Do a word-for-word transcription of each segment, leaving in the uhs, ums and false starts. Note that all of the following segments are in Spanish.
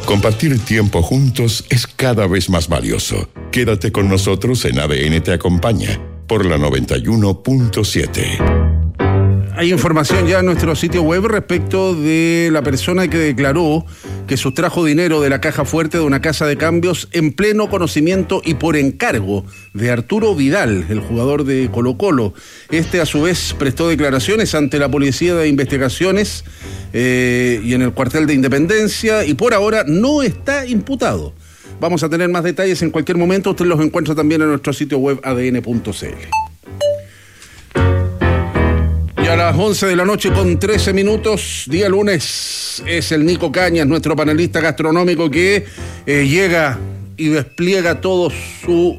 Compartir tiempo juntos es cada vez más valioso. Quédate con nosotros en A D N Te Acompaña por la noventa y uno punto siete. Hay información ya en nuestro sitio web respecto de la persona que declaró que sustrajo dinero de la caja fuerte de una casa de cambios en pleno conocimiento y por encargo de Arturo Vidal, el jugador de Colo-Colo. Este a su vez prestó declaraciones ante la Policía de Investigaciones eh, y en el cuartel de Independencia y por ahora no está imputado. Vamos a tener más detalles en cualquier momento. Usted los encuentra también en nuestro sitio web A D N punto C L. A las once de la noche con trece minutos, día lunes, es el Nico Cañas, nuestro panelista gastronómico que eh, llega y despliega todo su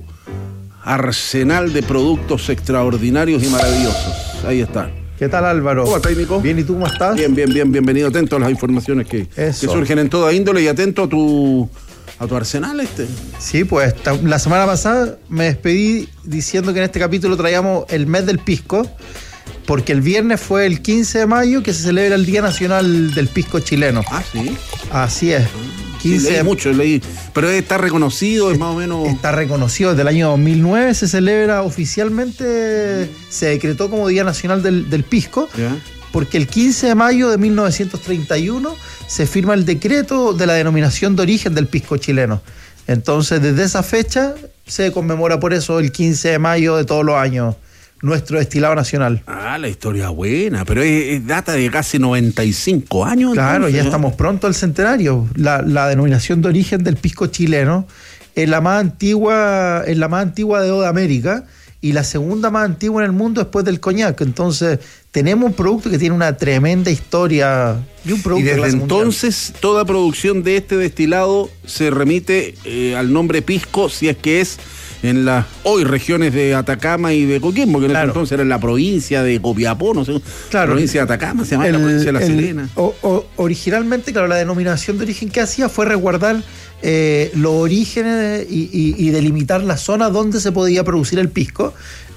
arsenal de productos extraordinarios y maravillosos. Ahí está. ¿Qué tal, Álvaro? ¿Cómo estás, Nico? Bien, ¿y tú cómo estás? Bien, bien, bien, bienvenido. Atento a las informaciones que, que surgen en toda índole y atento a tu, a tu arsenal este. Sí, pues la semana pasada me despedí diciendo que en este capítulo traíamos el mes del pisco, porque el viernes fue el quince de mayo que se celebra el Día Nacional del Pisco Chileno. Ah, sí. Así es. quince Sí, leí mucho, leí. Pero está reconocido, es más o menos... Está reconocido. Desde el año dos mil nueve se celebra oficialmente, se decretó como Día Nacional del, del Pisco, ¿ya? Porque el quince de mayo de mil novecientos treinta y uno se firma el decreto de la denominación de origen del pisco chileno. Entonces, desde esa fecha se conmemora por eso el quince de mayo de todos los años nuestro destilado nacional. Ah, la historia buena, pero es, es data de casi noventa y cinco años. Claro, entonces, ya ¿no? Estamos pronto al centenario. La, la denominación de origen del pisco chileno es la más antigua, es la más antigua de toda América y la segunda más antigua en el mundo después del coñac. Entonces, tenemos un producto que tiene una tremenda historia y un producto y desde de clase entonces mundial. Toda producción de este destilado se remite eh, al nombre pisco, si es que es en las hoy regiones de Atacama y de Coquimbo, que en claro. ese entonces era en la provincia de Copiapó, no sé, claro. La provincia de Atacama, se llamaba el, la provincia de La el, Serena. O, o, originalmente, claro, la denominación de origen que hacía fue resguardar eh, los orígenes y, y, y delimitar la zona donde se podía producir el pisco,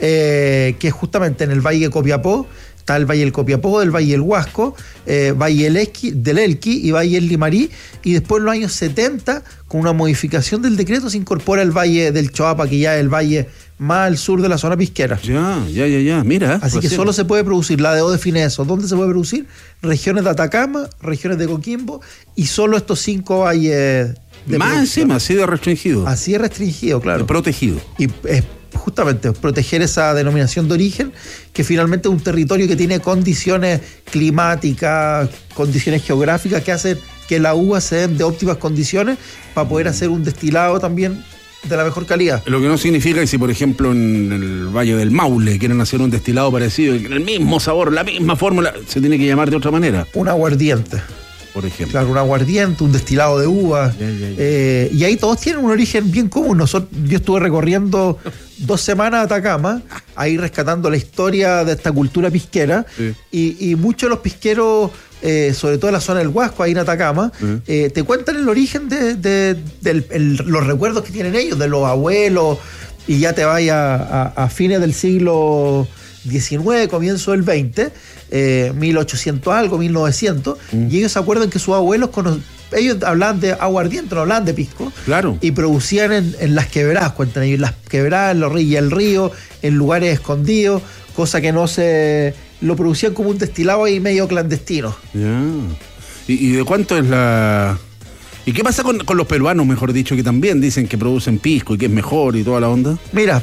eh, que es justamente en el Valle de Copiapó. Está el Valle del Copiapó, el Valle del Huasco, eh, Valle del, Esqui, del Elqui y Valle del Limarí, y después en los años setenta, con una modificación del decreto, se incorpora el Valle del Choapa, que ya es el valle más al sur de la zona pisquera. Ya, ya, ya, ya, mira. Así que solo se puede producir, la D O define eso. ¿Dónde se puede producir? Regiones de Atacama, regiones de Coquimbo, y solo estos cinco valles de más encima, así de restringido. Así de restringido, claro. De protegido. Y es justamente proteger esa denominación de origen, que finalmente es un territorio que tiene condiciones climáticas, condiciones geográficas que hacen que la uva se den de óptimas condiciones para poder hacer un destilado también de la mejor calidad. Lo que no significa que si, por ejemplo, en el Valle del Maule quieren hacer un destilado parecido, el mismo sabor, la misma fórmula, se tiene que llamar de otra manera. Un aguardiente. Por ejemplo. Claro, un aguardiente, un destilado de uva. Ya, ya, ya. Eh, y ahí todos tienen un origen bien común. Nosotros, yo estuve recorriendo dos semanas a Atacama, ahí rescatando la historia de esta cultura pisquera. Sí. Y, y muchos de los pisqueros, eh, sobre todo en la zona del Huasco, ahí en Atacama, sí. eh, te cuentan el origen de, de, de el, el, los recuerdos que tienen ellos, de los abuelos, y ya te vayas a, a, a fines del siglo diecinueve, comienzo del veinte, eh, mil ochocientos algo, mil novecientos, mm. y ellos se acuerdan que sus abuelos, cono- ellos hablaban de aguardiente, no hablaban de pisco, claro. Y producían en, en las quebradas, cuentan ellos, las quebradas, en los ríos y el río, en lugares escondidos, cosa que no se... lo producían como un destilado ahí medio clandestino. Yeah. ¿Y, ¿Y de cuánto es la...? ¿Y qué pasa con, con los peruanos, mejor dicho, que también dicen que producen pisco y que es mejor y toda la onda? Mira,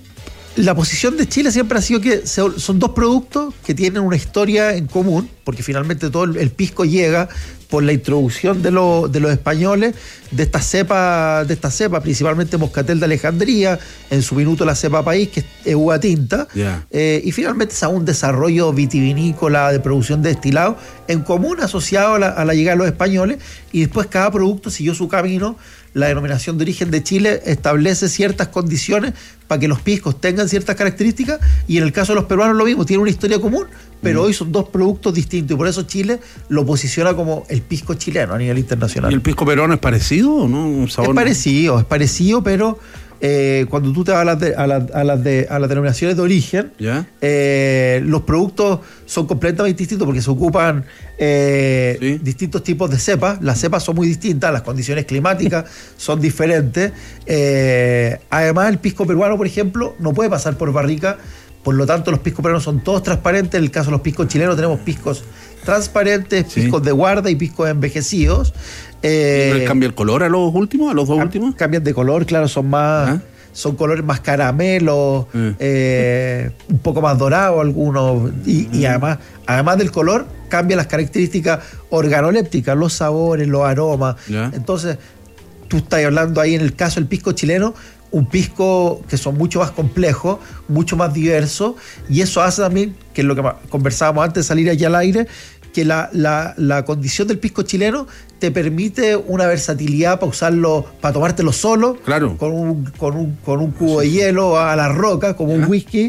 la posición de Chile siempre ha sido que son dos productos que tienen una historia en común, porque finalmente todo el, el pisco llega por la introducción de, lo, de los españoles de esta cepa, de esta cepa, principalmente Moscatel de Alejandría, en su minuto la cepa país, que es uva tinta, yeah. eh, y finalmente se ha un desarrollo vitivinícola de producción de destilado en común asociado a la, a la llegada de los españoles, y después cada producto siguió su camino. La denominación de origen de Chile establece ciertas condiciones para que los piscos tengan ciertas características, y en el caso de los peruanos lo mismo, tienen una historia común, pero mm. hoy son dos productos distintos, y por eso Chile lo posiciona como el pisco chileno a nivel internacional. ¿Y el pisco peruano es parecido o no? ¿Un sabor? Es parecido, es parecido, pero eh, cuando tú te vas a las, de, a, la, a, las de, a las denominaciones de origen, ¿ya? Eh, los productos son completamente distintos porque se ocupan eh, ¿sí? distintos tipos de cepas. Las cepas son muy distintas, las condiciones climáticas son diferentes. Eh, además, el pisco peruano, por ejemplo, no puede pasar por barrica. Por lo tanto, los piscos peruanos son todos transparentes. En el caso de los piscos chilenos tenemos piscos transparentes, sí. piscos de guarda y piscos envejecidos. Eh, ¿Cambia el color a los últimos, a los dos últimos? Cambian de color, claro, son más... ¿ah? Son colores más caramelos, mm. eh, un poco más dorados algunos. Y, mm. y además, además del color, cambian las características organolépticas, los sabores, los aromas. ¿Ya? Entonces, tú estás hablando ahí en el caso del pisco chileno, un pisco que son mucho más complejos, mucho más diversos, y eso hace también, que es lo que conversábamos antes de salir allá al aire, que la, la, la condición del pisco chileno te permite una versatilidad para usarlo, para tomártelo solo, claro. con, un, con, un, con un cubo de hielo a la roca, como un whisky,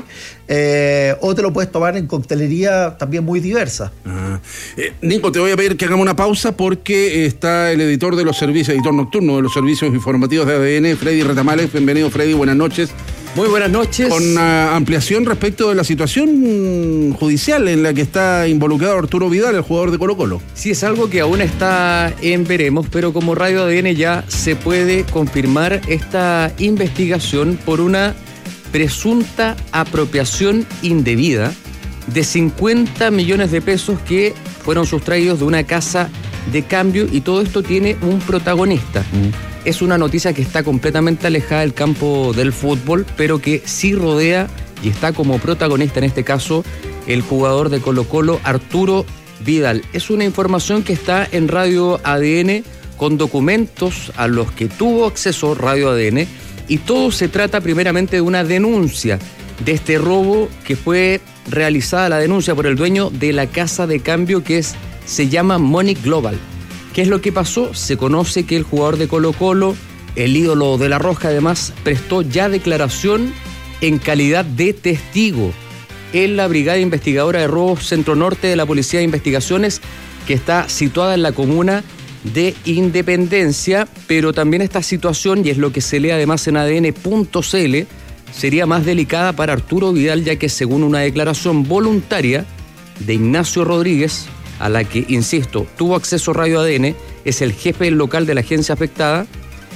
eh, o te lo puedes tomar en coctelería también muy diversa. Ah. Eh, Nico, te voy a pedir que hagamos una pausa porque está el editor de los servicios, editor nocturno de los servicios informativos de A D N, Freddy Retamales. Bienvenido, Freddy, buenas noches. Muy buenas noches. Con una ampliación respecto de la situación judicial en la que está involucrado Arturo Vidal, el jugador de Colo-Colo. Sí, es algo que aún está en veremos, pero como Radio A D N ya se puede confirmar esta investigación por una presunta apropiación indebida de cincuenta millones de pesos que fueron sustraídos de una casa de cambio, y todo esto tiene un protagonista. Mm. Es una noticia que está completamente alejada del campo del fútbol, pero que sí rodea y está como protagonista en este caso el jugador de Colo-Colo, Arturo Vidal. Es una información que está en Radio A D N con documentos a los que tuvo acceso Radio A D N, y todo se trata primeramente de una denuncia de este robo que fue realizada, la denuncia por el dueño de la casa de cambio que es, se llama Money Global. ¿Qué es lo que pasó? Se conoce que el jugador de Colo-Colo, el ídolo de La Roja además, prestó ya declaración en calidad de testigo en la Brigada Investigadora de Robos Centro Norte de la Policía de Investigaciones, que está situada en la comuna de Independencia, pero también esta situación, y es lo que se lee además en A D N punto C L, sería más delicada para Arturo Vidal, ya que según una declaración voluntaria de Ignacio Rodríguez, a la que, insisto, tuvo acceso Radio A D N, es el jefe local de la agencia afectada,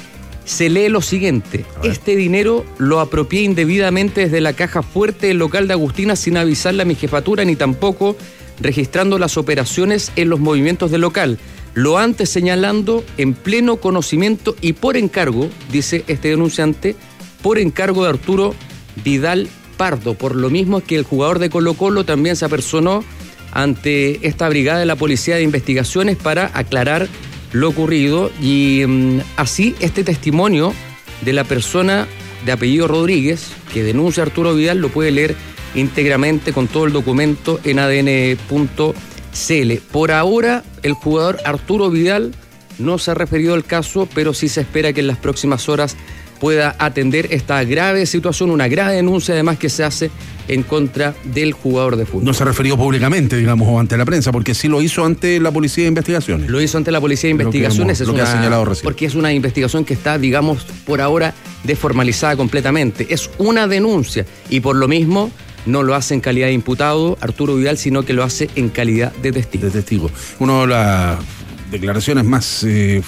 se lee lo siguiente: este dinero lo apropié indebidamente desde la caja fuerte del local de Agustina sin avisarle a mi jefatura ni tampoco registrando las operaciones en los movimientos del local. Lo antes señalando en pleno conocimiento y por encargo, dice este denunciante, por encargo de Arturo Vidal Pardo. Por lo mismo que el jugador de Colo-Colo también se apersonó ante esta brigada de la Policía de Investigaciones para aclarar lo ocurrido, y um, así este testimonio de la persona de apellido Rodríguez que denuncia a Arturo Vidal lo puede leer íntegramente con todo el documento en A D N punto C L. Por ahora el jugador Arturo Vidal no se ha referido al caso, pero sí se espera que en las próximas horas pueda atender esta grave situación, una grave denuncia además que se hace en contra del jugador de fútbol. No se refirió públicamente, digamos, o ante la prensa, porque sí lo hizo ante la Policía de Investigaciones. Lo hizo ante la Policía de Investigaciones, lo que, hemos, lo es que una, ha señalado recién. Porque es una investigación que está, digamos, por ahora desformalizada completamente. Es una denuncia y por lo mismo no lo hace en calidad de imputado Arturo Vidal, sino que lo hace en calidad de testigo. De testigo. Una de las declaraciones más eh,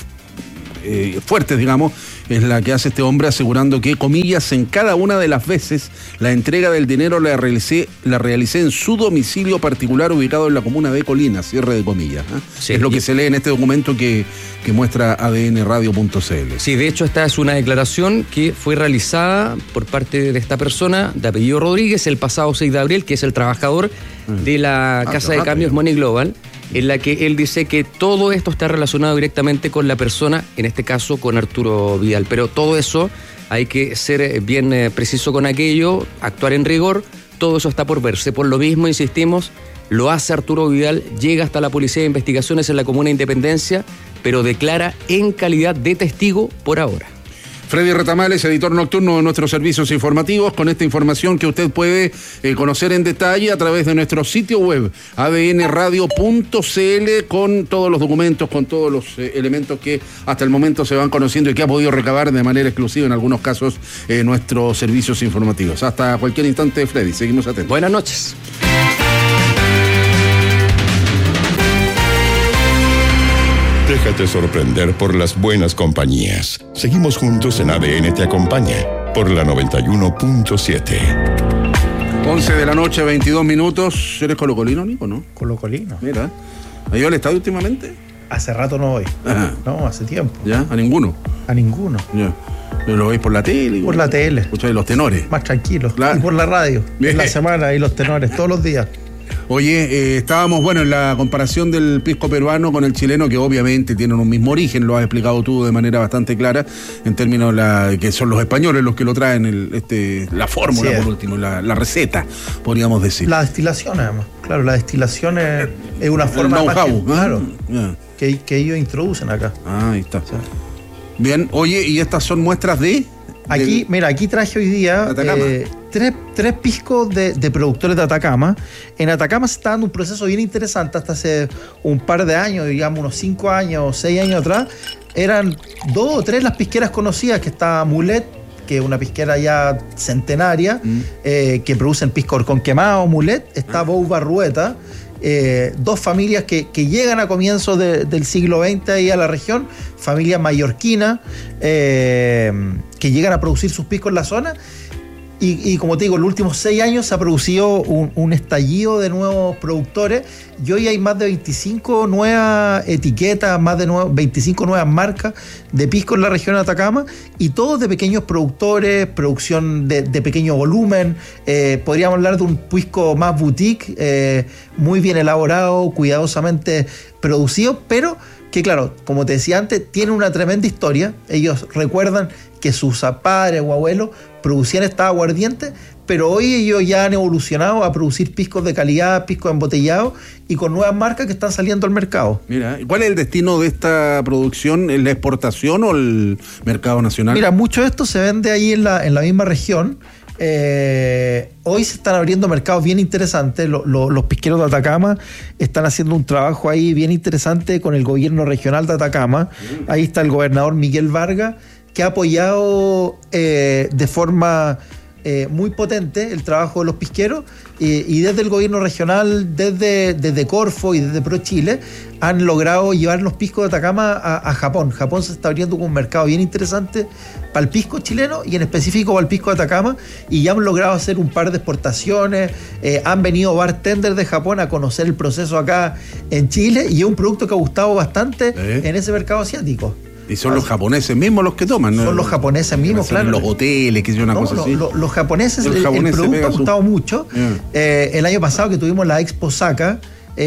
eh, fuertes, digamos, es la que hace este hombre asegurando que, comillas, en cada una de las veces la entrega del dinero la realicé, la realicé en su domicilio particular ubicado en la comuna de Colina, cierre de comillas. ¿eh? Sí, es lo que se lee en este documento que, que muestra A D N radio punto C L. Sí, de hecho esta es una declaración que fue realizada por parte de esta persona de apellido Rodríguez el pasado seis de abril, que es el trabajador mm. de la ah, casa de cambios Money Global, en la que él dice que todo esto está relacionado directamente con la persona, en este caso con Arturo Vidal. Pero todo eso hay que ser bien eh, preciso con aquello, actuar en rigor, todo eso está por verse. Por lo mismo, insistimos, lo hace Arturo Vidal, llega hasta la Policía de Investigaciones en la comuna de Independencia, pero declara en calidad de testigo por ahora. Freddy Retamales, editor nocturno de nuestros servicios informativos, con esta información que usted puede eh, conocer en detalle a través de nuestro sitio web a d n radio punto c l, con todos los documentos, con todos los eh, elementos que hasta el momento se van conociendo y que ha podido recabar de manera exclusiva en algunos casos eh, nuestros servicios informativos. Hasta cualquier instante, Freddy, seguimos atentos. Buenas noches. Déjate sorprender por las buenas compañías. Seguimos juntos en A D N Te Acompaña, por la noventa y uno punto siete. once de la noche, veintidós minutos. ¿Eres colocolino, Nico, no? Colocolino. Mira. ¿Ha ido al estadio últimamente? Hace rato no voy. Ajá. No, hace tiempo. ¿Ya? ¿A ninguno? A ninguno. Ya. ¿Lo veis por la tele? Por la tele. ¿Escucháis los tenores? Más tranquilos. Claro. Y por la radio. Bien. En la semana y los tenores, todos los días. Oye, eh, estábamos, bueno, en la comparación del pisco peruano con el chileno, que obviamente tienen un mismo origen, lo has explicado tú de manera bastante clara, en términos la, que son los españoles los que lo traen, el, este, la fórmula, sí, por último, la, la receta, podríamos decir. La destilación, además. Claro, la destilación es, es una forma el más know-how, que, claro, yeah. que, que ellos introducen acá. Ah, ahí está. Sí. Bien, oye, ¿y estas son muestras de...? Aquí, del... mira, aquí traje hoy día eh, tres, tres piscos de, de productores de Atacama. En Atacama se está dando un proceso bien interesante. Hasta hace un par de años, digamos unos cinco años o seis años atrás, eran dos o tres las pisqueras conocidas, que está Mulet, que es una pisquera ya centenaria, mm. eh, que producen pisco horcón quemado, Mulet. Está ah. Bou Barrueta. Eh, dos familias que, que llegan a comienzos de, del siglo veinte ahí a la región, familias mallorquinas, eh, que llegan a producir sus piscos en la zona. Y, y como te digo, en los últimos seis años se ha producido un, un estallido de nuevos productores y hoy hay más de veinticinco nuevas etiquetas, más de nueve, veinticinco nuevas marcas de pisco en la región de Atacama, y todos de pequeños productores, producción de, de pequeño volumen. Eh, podríamos hablar de un pisco más boutique, eh, muy bien elaborado, cuidadosamente producido, pero que claro, como te decía antes, tiene una tremenda historia. Ellos recuerdan que sus padres o abuelos producían esta aguardiente, pero hoy ellos ya han evolucionado a producir piscos de calidad, piscos embotellados y con nuevas marcas que están saliendo al mercado. Mira, ¿cuál es el destino de esta producción? ¿La exportación o el mercado nacional? Mira, mucho de esto se vende ahí en la, en la misma región. Eh, hoy se están abriendo mercados bien interesantes. Lo, lo, los pisqueros de Atacama están haciendo un trabajo ahí bien interesante con el gobierno regional de Atacama. Ahí está el gobernador Miguel Vargas, que ha apoyado eh, de forma eh, muy potente el trabajo de los pisqueros, eh, y desde el gobierno regional, desde, desde Corfo y desde ProChile, han logrado llevar los piscos de Atacama a, a Japón. Japón se está abriendo con un mercado bien interesante para el pisco chileno y en específico para el pisco de Atacama, y ya han logrado hacer un par de exportaciones. Eh, han venido bartenders de Japón a conocer el proceso acá en Chile, y es un producto que ha gustado bastante ¿Eh? en ese mercado asiático. Y son los japoneses mismos los que toman, ¿no? Son los japoneses mismos, claro. Los hoteles, que es una no, cosa lo, así. Lo, los japoneses, el, japonés el producto ha gustado su... mucho. Yeah. Eh, el año pasado que tuvimos la Expo Osaka,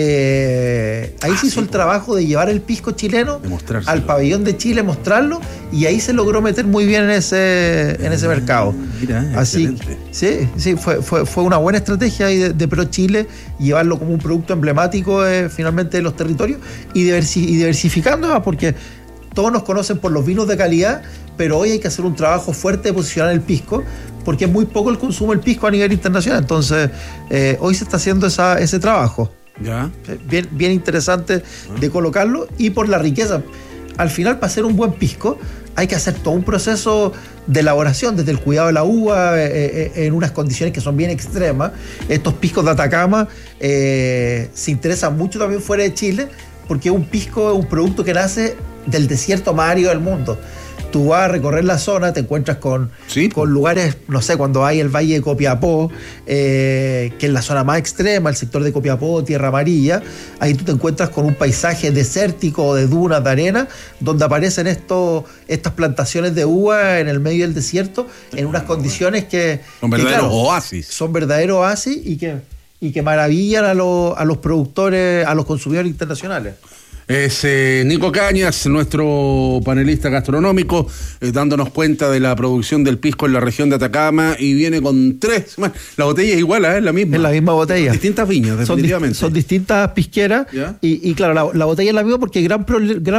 eh, ahí ah, se hizo sí, el trabajo de llevar el pisco chileno al pabellón de Chile, mostrarlo, y ahí se logró meter muy bien en ese, en ese mercado. Mira, así excelente. sí, sí, fue, fue, fue una buena estrategia ahí de, de Pro Chile, llevarlo como un producto emblemático eh, finalmente de los territorios, y, diversi, y diversificando, porque todos nos conocen por los vinos de calidad, pero hoy hay que hacer un trabajo fuerte de posicionar el pisco, porque es muy poco el consumo del pisco a nivel internacional. Entonces, eh, hoy se está haciendo esa, ese trabajo. Ya. Bien, bien interesante ah. de colocarlo, y por la riqueza. Al final, para hacer un buen pisco, hay que hacer todo un proceso de elaboración, desde el cuidado de la uva, eh, eh, en unas condiciones que son bien extremas. Estos piscos de Atacama eh, se interesan mucho también fuera de Chile, porque un pisco es un producto que nace del desierto más árido del mundo. Tú vas a recorrer la zona, te encuentras con, ¿Sí? con lugares, no sé, cuando hay el Valle de Copiapó, eh, que es la zona más extrema, el sector de Copiapó, Tierra Amarilla, ahí tú te encuentras con un paisaje desértico de dunas, de arena, donde aparecen estos, estas plantaciones de uva en el medio del desierto, en unas condiciones que... Son verdaderos que, claro, oasis. Son verdaderos oasis y que, y que maravillan a, lo, a los productores, a los consumidores internacionales. Es eh, Nico Cañas, nuestro panelista gastronómico, eh, dándonos cuenta de la producción del pisco en la región de Atacama, y viene con tres. Bueno, la botella es igual, ¿eh? Es la misma. Es la misma botella. Distintas viñas, definitivamente. Son, di- son distintas pisqueras, y, y claro, la, la botella es la misma porque gran, pro, gran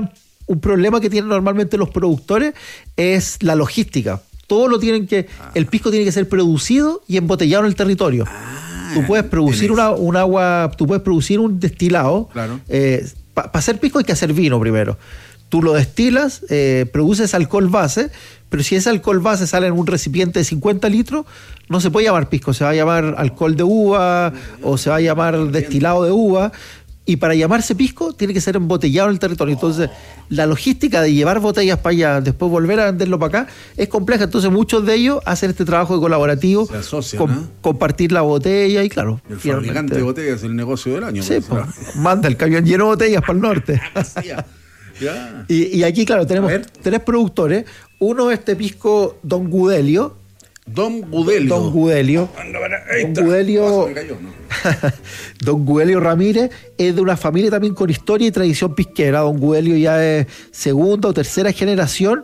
un problema que tienen normalmente los productores es la logística. Todo lo tienen que, ah. el pisco tiene que ser producido y embotellado en el territorio. Ah, tú puedes producir una, un agua, tú puedes producir un destilado. Claro. Eh, Para pa hacer pisco hay que hacer vino primero. Tú lo destilas, eh, produces alcohol base, pero si ese alcohol base sale en un recipiente de cincuenta litros, no se puede llamar pisco, se va a llamar alcohol de uva o se va a llamar destilado de uva. Y para llamarse pisco tiene que ser embotellado en el territorio. Entonces, la logística de llevar botellas para allá, después volver a venderlo para acá, es compleja. Entonces, muchos de ellos hacen este trabajo de colaborativo, se asocian, com- ¿no? compartir la botella y claro. El fabricante de botellas es el negocio del año. Sí, pues, manda el camión lleno de botellas para el norte. Ya. y, y aquí, claro, tenemos tres productores. Uno es este pisco Don Gudelio. Don Gudelio. Don Gudelio. Don Gudelio. Oh, se me cayó, ¿no? Don Gudelio Ramírez es de una familia también con historia y tradición pisquera. Don Gudelio ya es segunda o tercera generación.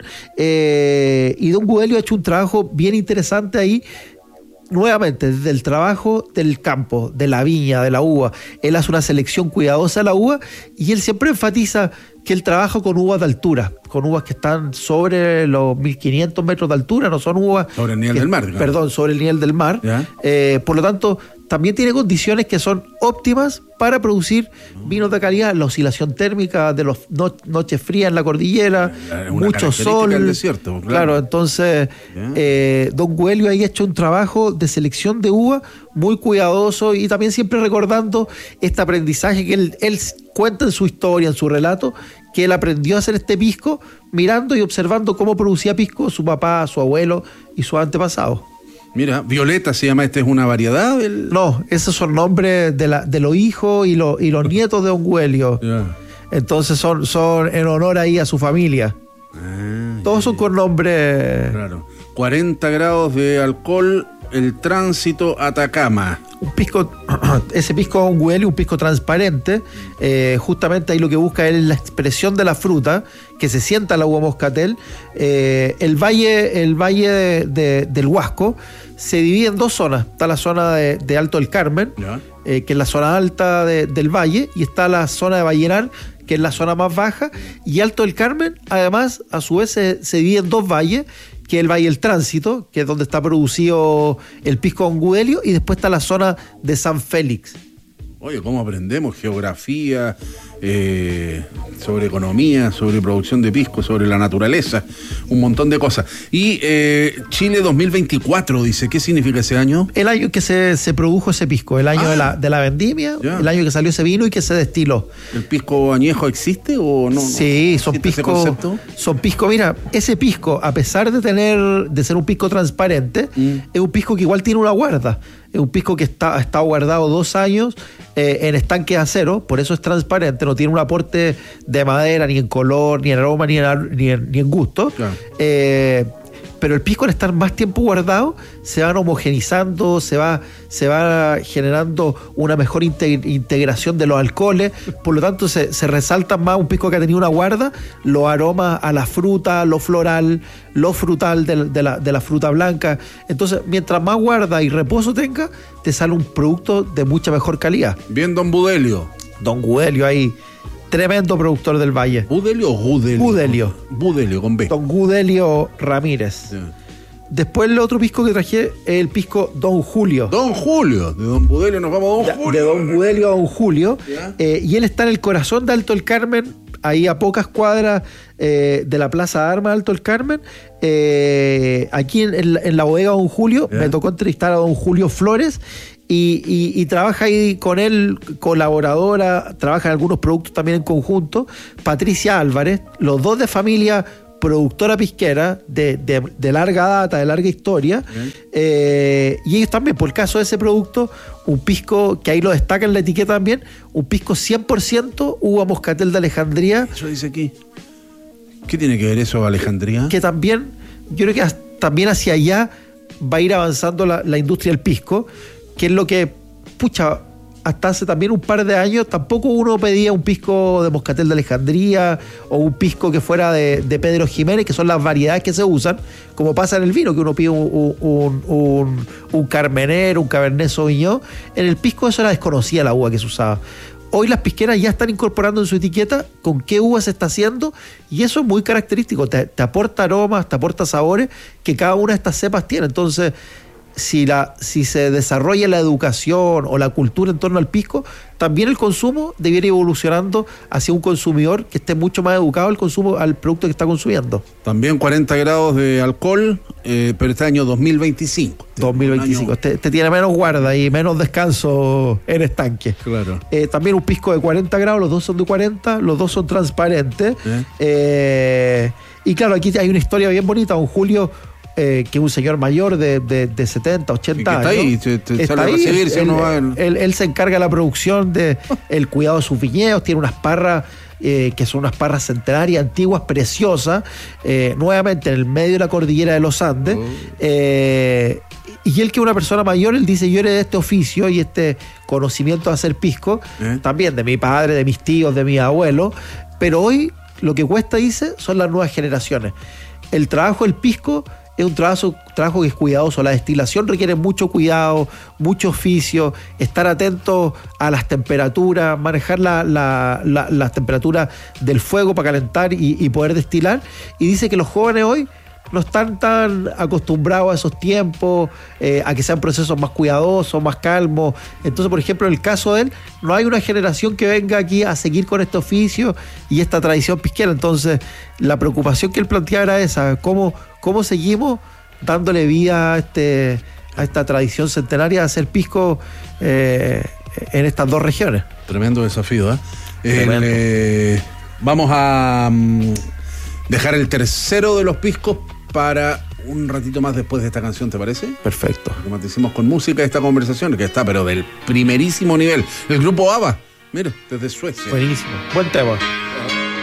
Eh, y Don Gudelio ha hecho un trabajo bien interesante ahí. Nuevamente, desde el trabajo del campo, de la viña, de la uva. Él hace una selección cuidadosa de la uva y él siempre enfatiza que él trabaja con uvas de altura, con uvas que están sobre los mil quinientos metros de altura, no son uvas... Sobre el nivel que, del mar. Claro. Perdón, sobre el nivel del mar. Eh, por lo tanto, también tiene condiciones que son óptimas para producir vinos de calidad. La oscilación térmica de las no, noches frías en la cordillera, mucho sol. Del desierto, claro. claro, entonces eh, Don Gudelio ahí ha hecho un trabajo de selección de uva muy cuidadoso y también siempre recordando este aprendizaje que él, él cuenta en su historia, en su relato, que él aprendió a hacer este pisco mirando y observando cómo producía pisco su papá, su abuelo y sus antepasados. Mira, Violeta se llama, ¿esta es una variedad? Del... No, esos son nombres de, la, de los hijos y, lo, y los nietos de Don Gudelio. Yeah. Entonces son, son en honor ahí a su familia. Ah, Todos yeah, son con nombres... Claro. cuarenta grados de alcohol, el tránsito Atacama. Un pisco, ese pisco Don Gudelio, un pisco transparente, eh, justamente ahí lo que busca es la expresión de la fruta, que se sienta la uva moscatel. Eh, el valle, el valle de, de, del Huasco se divide en dos zonas. Está la zona de, de Alto del Carmen, eh, que es la zona alta de, del valle, y está la zona de Vallenar, que es la zona más baja, y Alto del Carmen, además, a su vez se, se divide en dos valles, que es el Valle del Tránsito, que es donde está producido el pisco Don Gudelio, y después está la zona de San Félix. Oye, ¿cómo aprendemos geografía, eh, sobre economía, sobre producción de pisco, sobre la naturaleza? Un montón de cosas. Y eh, Chile dos mil veinticuatro, dice, ¿qué significa ese año? El año que se, se produjo ese pisco, el año ah, de, la, de la vendimia, ya. El año que salió ese vino y que se destiló. ¿El pisco añejo existe o no? Sí, no, son pisco, son pisco, mira, ese pisco, a pesar de tener, de ser un pisco transparente, mm. es un pisco que igual tiene una guarda. Es un pisco que está, ha estado guardado dos años eh, en estanque de acero, por eso es transparente, no tiene un aporte de madera, ni en color, ni en aroma, ni en, ni en, ni en gusto. Claro. Eh, pero el pisco, al estar más tiempo guardado, se van homogenizando, se va, se va generando una mejor integ- integración de los alcoholes, por lo tanto se, se resaltan más un pisco que ha tenido una guarda, los aromas a la fruta, lo floral, lo frutal de, de, la, de la fruta blanca. Entonces, mientras más guarda y reposo tenga, te sale un producto de mucha mejor calidad. Bien, Don Gudelio. Don Gudelio ahí, tremendo productor del Valle. ¿Gudelio o Gudelio? Gudelio. Gudelio, con B. Don Gudelio Ramírez. Yeah. Después el otro pisco que traje es el pisco Don Julio. Don Julio. De Don Gudelio nos vamos a Don Julio. De Don Gudelio a Don Julio. Yeah. Eh, y él está en el corazón de Alto del Carmen, ahí a pocas cuadras eh, de la Plaza de Armas de Alto del Carmen. Eh, aquí en, en, la, en la bodega Don Julio, yeah. me tocó entrevistar a Don Julio Flores. Y, y, y trabaja ahí con él, colaboradora, trabaja en algunos productos también en conjunto, Patricia Álvarez, los dos de familia productora pisquera, de, de, de larga data, de larga historia, okay. eh, y ellos también, por el caso de ese producto, un pisco, que ahí lo destaca en la etiqueta también, un pisco cien por ciento uva moscatel de Alejandría. Eso dice aquí. ¿Qué tiene que ver eso, Alejandría? Que también, yo creo que también hacia allá va a ir avanzando la, la industria del pisco, que es lo que, pucha, hasta hace también un par de años tampoco uno pedía un pisco de moscatel de Alejandría o un pisco que fuera de, de Pedro Jiménez, que son las variedades que se usan, como pasa en el vino, que uno pide un, un, un, un Carmener, un Cabernet Sauvignon. En el pisco eso era desconocida la uva que se usaba. hoy las pisqueras ya están incorporando en su etiqueta con qué uva se está haciendo, y eso es muy característico, te, te aporta aromas, te aporta sabores que cada una de estas cepas tiene. Entonces, si, la, si se desarrolla la educación o la cultura en torno al pisco, también el consumo debiera ir evolucionando hacia un consumidor que esté mucho más educado al consumo, al producto que está consumiendo. También cuarenta grados de alcohol, eh, pero este año dos mil veinticinco. dos mil veinticinco. Este, este tiene menos guarda y menos descanso en estanque. Claro. Eh, también un pisco de cuarenta grados, los dos son de cuarenta, los dos son transparentes. ¿Eh? Eh, y claro, aquí hay una historia bien bonita. Don Julio, Eh, que es un señor mayor de, de, de setenta, ochenta años. Está ahí, te, te está sale ahí. A recibir, él, si uno va el... él, él se encarga de la producción, de el cuidado de sus viñedos, tiene unas parras eh, que son unas parras centenarias, antiguas, preciosas, eh, nuevamente en el medio de la cordillera de los Andes. Oh. Eh, y él, que es una persona mayor, él dice: yo heredé de este oficio y este conocimiento de hacer pisco, ¿Eh? también de mi padre, de mis tíos, de mi abuelo, pero hoy lo que cuesta, dice, son las nuevas generaciones. El trabajo del pisco es un trabajo, trabajo que es cuidadoso. La destilación requiere mucho cuidado, mucho oficio, estar atento a las temperaturas, manejar la, la, la, las temperaturas del fuego para calentar y, y poder destilar. Y dice que los jóvenes hoy no están tan acostumbrados a esos tiempos, eh, a que sean procesos más cuidadosos, más calmos. Entonces, por ejemplo, en el caso de él, no hay una generación que venga aquí a seguir con este oficio y esta tradición pisquera. Entonces, la preocupación que él planteaba era esa: cómo, cómo seguimos dándole vida a, este, a esta tradición centenaria de hacer pisco eh, en estas dos regiones. Tremendo desafío, ¿eh? Tremendo. El, eh vamos a um, dejar el tercero de los piscos para un ratito más después de esta canción, ¿te parece? Perfecto. Romanticemos con música esta conversación, que está pero del primerísimo nivel. El grupo ABBA, mira, desde Suecia. Buenísimo, buen tema.